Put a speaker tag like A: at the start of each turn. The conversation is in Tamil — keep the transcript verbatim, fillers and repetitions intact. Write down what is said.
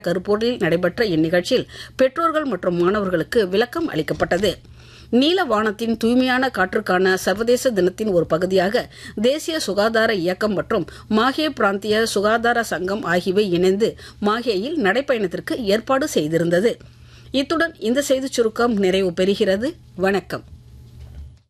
A: கருப்பூரில் நடைபெற்ற இந்நிகழ்ச்சியில் பெற்றோர்கள் மற்றும் மாணவர்களுக்கு விளக்கம் அளிக்கப்பட்டது. நீல வானத்தின் தூய்மையான காற்றுக்கான சர்வதேச தினத்தின் ஒரு பகுதியாக தேசிய சுகாதார இயக்கம் மற்றும் மாஹே பிராந்திய சுகாதார சங்கம் ஆகியவை இணைந்து மாஹேயில் நடைப்பயணத்திற்கு ஏற்பாடு செய்திருந்தது. இத்துடன் இந்த செய்திச் சுருக்கம் நிறைவு பெறுகிறது. வணக்கம்.